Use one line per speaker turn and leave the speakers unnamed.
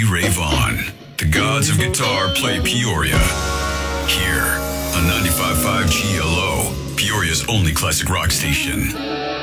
Stevie Ray Vaughan. The gods of guitar play Peoria. Here on 95.5 GLO, Peoria's only classic rock station.